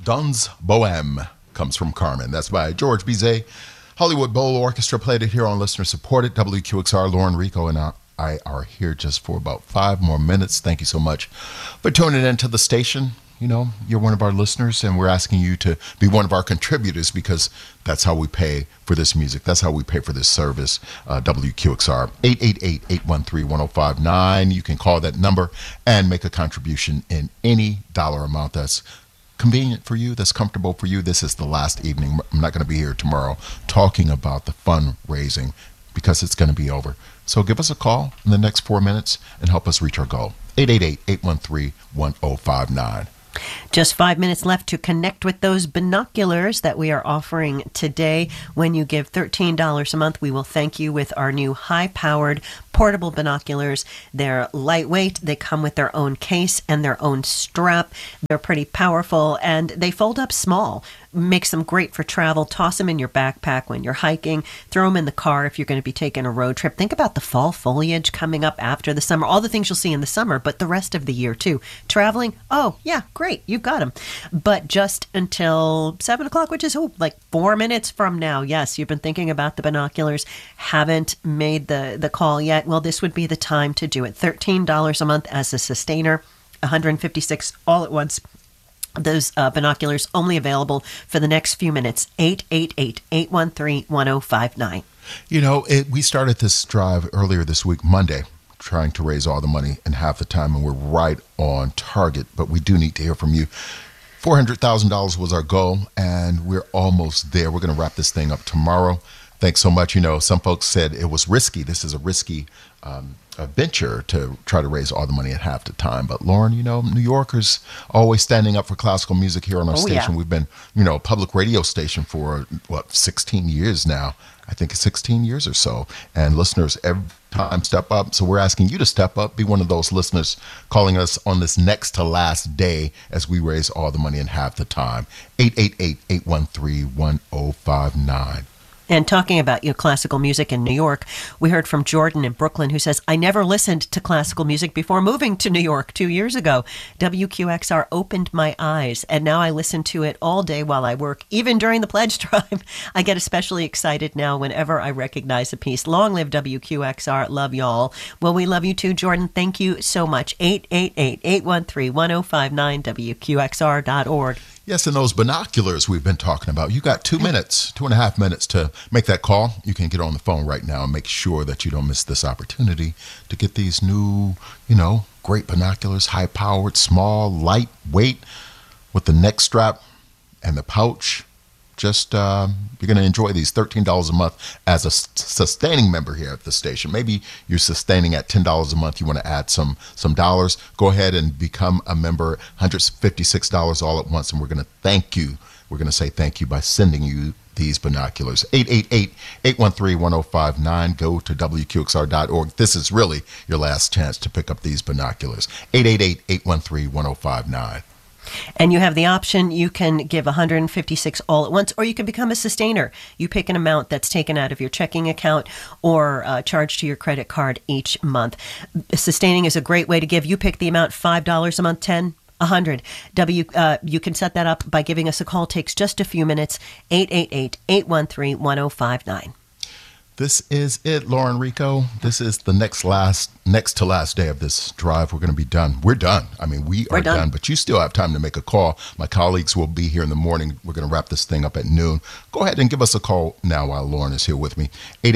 Danse Bohème comes from Carmen. That's by George Bizet. Hollywood Bowl Orchestra played it here on Listener Supported. WQXR, Lauren Rico, and I are here just for about 5 more minutes. Thank you so much for tuning into the station. You know, you're one of our listeners, and we're asking you to be one of our contributors because that's how we pay for this music. That's how we pay for this service. WQXR, 888-813-1059. You can call that number and make a contribution in any dollar amount that's convenient for you, that's comfortable for you. This is the last evening. I'm not going to be here tomorrow talking about the fundraising because it's going to be over. So give us a call in the next 4 minutes and help us reach our goal. 888-813-1059. Just 5 minutes left to connect with those binoculars that we are offering today. When you give $13 a month, we will thank you with our new high-powered portable binoculars. They're lightweight. They come with their own case and their own strap. They're pretty powerful, and they fold up small. Makes them great for travel. Toss them in your backpack when you're hiking. Throw them in the car if you're going to be taking a road trip. Think about the fall foliage coming up after the summer. All the things you'll see in the summer, but the rest of the year too. Traveling, oh yeah, great, you've got them. But just until 7 o'clock, which is like 4 minutes from now. Yes, you've been thinking about the binoculars, haven't made the call yet. Well, this would be the time to do it. $13 a month as a sustainer, $156 all at once. Those binoculars only available for the next few minutes. 888-813-1059. You know, we started this drive earlier this week, Monday, trying to raise all the money in half the time, and we're right on target. But we do need to hear from you. $400,000 was our goal, and we're almost there. We're going to wrap this thing up tomorrow. Thanks so much. You know, some folks said it was risky. This is a risky venture to try to raise all the money at half the time. But Lauren, you know, New Yorkers always standing up for classical music here on our station. Yeah. We've been, you know, a public radio station for, 16 years now. I think it's 16 years or so. And listeners every time step up. So we're asking you to step up, be one of those listeners calling us on this next to last day as we raise all the money in half the time. 888-813-1059. And talking about classical music in New York, we heard from Jordan in Brooklyn who says, I never listened to classical music before moving to New York 2 years ago. WQXR opened my eyes, and now I listen to it all day while I work, even during the pledge drive. I get especially excited now whenever I recognize a piece. Long live WQXR. Love y'all. Well, we love you too, Jordan. Thank you so much. 888-813-1059, WQXR.org. Yes, and those binoculars we've been talking about. You got 2 minutes, 2.5 minutes to make that call. You can get on the phone right now and make sure that you don't miss this opportunity to get these new, great binoculars, high-powered, small, lightweight, with the neck strap and the pouch. Just, you're going to enjoy these $13 a month as a sustaining member here at the station. Maybe you're sustaining at $10 a month. You want to add some dollars. Go ahead and become a member, $156 all at once, and we're going to thank you. We're going to say thank you by sending you these binoculars. 888-813-1059. Go to WQXR.org. This is really your last chance to pick up these binoculars. 888-813-1059. And you have the option, you can give $156 all at once, or you can become a sustainer. You pick an amount that's taken out of your checking account or charged to your credit card each month. Sustaining is a great way to give. You pick the amount, $5 a month, $10, $100. You can set that up by giving us a call. It takes just a few minutes. 888-813-1059. This is it, Lauren Rico. This is the next to last day of this drive. We're going to be done. We're done. I mean, we are done, but you still have time to make a call. My colleagues will be here in the morning. We're going to wrap this thing up at noon. Go ahead and give us a call now while Lauren is here with me.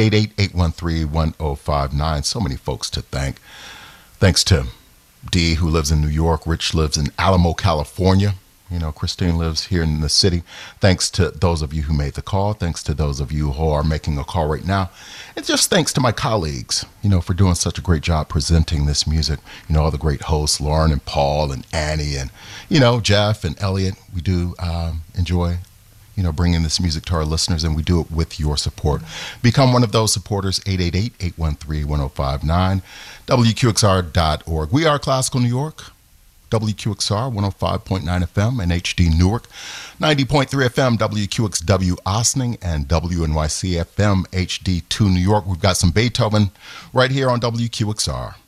888-813-1059. So many folks to thank. Thanks to Dee, who lives in New York. Rich lives in Alamo, California. Christine lives here in the city. Thanks to those of you who made the call. Thanks to those of you who are making a call right now. And just thanks to my colleagues, for doing such a great job presenting this music. All the great hosts, Lauren and Paul and Annie and, Jeff and Elliot. We do enjoy, bringing this music to our listeners, and we do it with your support. Become one of those supporters, 888-813-1059, WQXR.org. We are Classical New York. WQXR 105.9 FM and HD Newark, 90.3 FM WQXW Ossining, and WNYC FM HD2 New York. We've got some Beethoven right here on WQXR.